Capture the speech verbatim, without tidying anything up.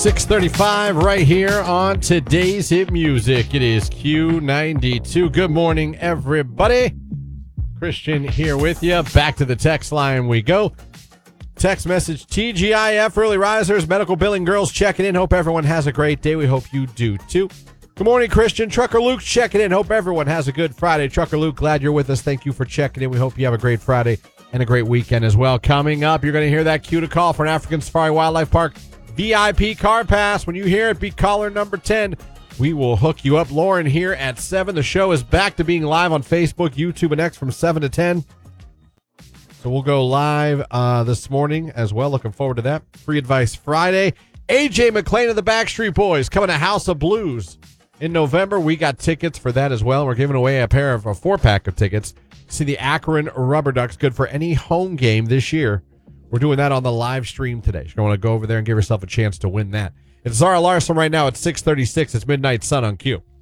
six thirty-five right here on today's hit music. It is Q ninety-two. Good morning, everybody. Christian here with you. Back to the text line we go. Text message T G I F, early risers, medical billing girls checking in. Hope everyone has a great day. We hope you do too. Good morning, Christian. Trucker Luke checking in. Hope everyone has a good Friday. Trucker Luke, glad you're with us. Thank you for checking in. We hope you have a great Friday and a great weekend as well. Coming up, you're going to hear that cue to call for an African Safari Wildlife Park V I P car pass. When you hear it, be caller number ten. We will hook you up. Lauren here at seven. The show is back to being live on Facebook, YouTube, and X from seven to ten. So we'll go live uh, this morning as well. Looking forward to that. Free Advice Friday. A J McClain of the Backstreet Boys coming to House of Blues in November. We got tickets for that as well. We're giving away a pair of a four-pack of tickets. See the Akron Rubber Ducks. Good for any home game this year. We're doing that on the live stream today. So you're going to go over there and give yourself a chance to win that. It's Zara Larson right now at six thirty-six. It's Midnight Sun on Q.